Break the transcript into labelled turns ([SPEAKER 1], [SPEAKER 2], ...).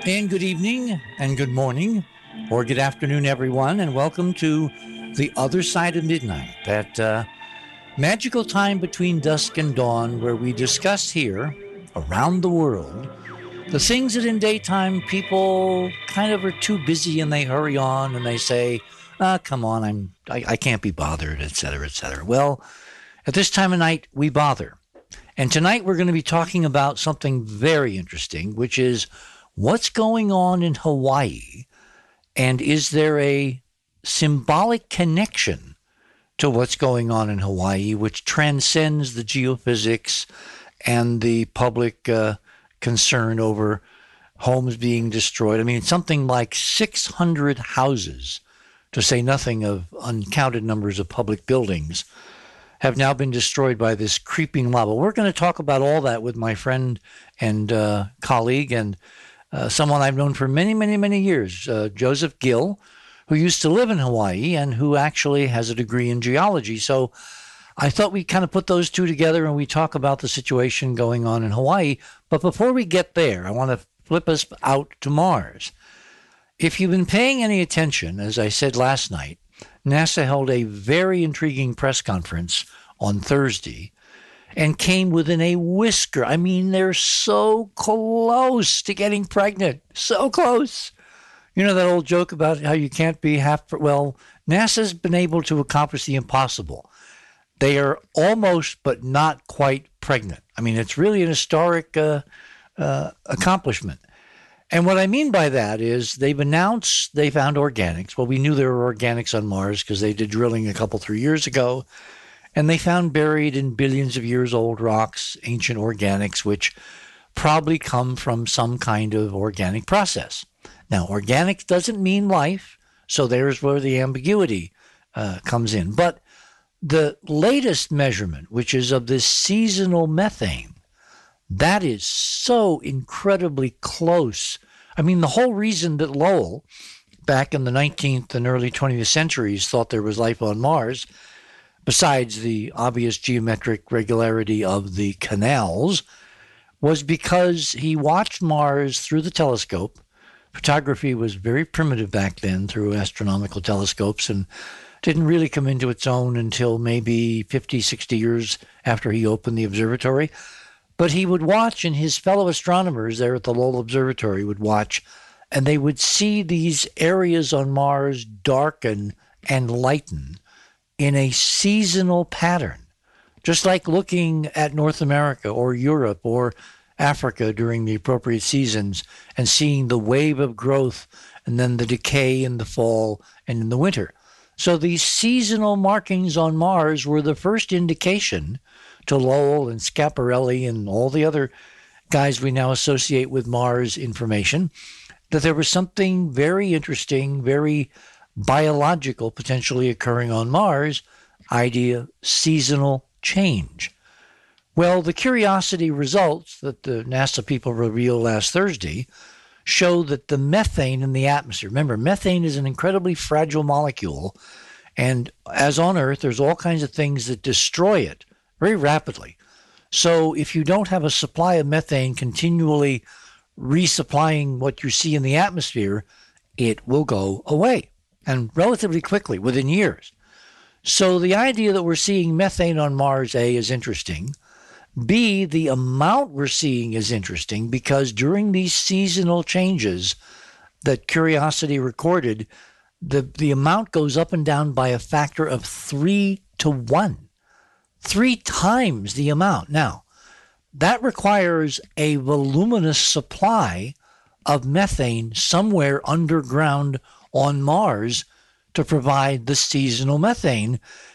[SPEAKER 1] And good evening, and good morning, or good afternoon, everyone, and welcome to The Other Side of Midnight, that magical time between dusk and dawn where we discuss here, around the world, the things that in daytime people kind of are too busy and they hurry on and they say, come on, I can't be bothered, etc., etc. Well, at this time of night, we bother. And tonight we're going to be talking about something very interesting, which is what's going on in Hawaii, and is there a symbolic connection to what's going on in Hawaii, which transcends the geophysics and the public concern over homes being destroyed? I mean, something like 600 houses, to say nothing of uncounted numbers of public buildings, have now been destroyed by this creeping lava. We're going to talk about all that with my friend and colleague and someone I've known for many, many, many years, Joseph Gill, who used to live in Hawaii and who actually has a degree in geology. So I thought we'd kind of put those two together and we talk about the situation going on in Hawaii. But before we get there, I want to flip us out to Mars. If you've been paying any attention, as I said last night, NASA held a very intriguing press conference on Thursday and came within a whisker. I mean, they're so close to getting pregnant. So close. You know that old joke about how you can't be half... Well, NASA's been able to accomplish the impossible. They are almost, but not quite pregnant. I mean, it's really an historic accomplishment. And what I mean by that is they've announced they found organics. Well, we knew there were organics on Mars because they did drilling a couple, 3 years ago. And they found buried in billions of years old rocks, ancient organics, which probably come from some kind of organic process. Now, organic doesn't mean life, so there's where the ambiguity comes in. But the latest measurement, which is of this seasonal methane, that is so incredibly close. I mean, the whole reason that Lowell, back in the 19th and early 20th centuries, thought there was life on Mars, besides the obvious geometric regularity of the canals, was because he watched Mars through the telescope. Photography was very primitive back then through astronomical telescopes and didn't really come into its own until maybe 50, 60 years after he opened the observatory. But he would watch, and his fellow astronomers there at the Lowell Observatory would watch, and they would see these areas on Mars darken and lighten in a seasonal pattern, just like looking at North America or Europe or Africa during the appropriate seasons and seeing the wave of growth and then the decay in the fall and in the winter. So these seasonal markings on Mars were the first indication to Lowell and Schiaparelli and all the other guys we now associate with Mars information that there was something very interesting, very biological potentially occurring on Mars, idea seasonal change. Well, the Curiosity results that the NASA people revealed last Thursday show that the methane in the atmosphere, remember, methane is an incredibly fragile molecule, and as on Earth, there's all kinds of things that destroy it very rapidly. So if you don't have a supply of methane continually resupplying what you see in the atmosphere, it will go away, and relatively quickly, within years. So the idea that we're seeing methane on Mars, A, is interesting. B, the amount we're seeing is interesting because during these seasonal changes that Curiosity recorded, the amount goes up and down by a factor of 3 to 1. 3 times the amount. Now, that requires a voluminous supply of methane somewhere underground on Mars to provide the seasonal methane.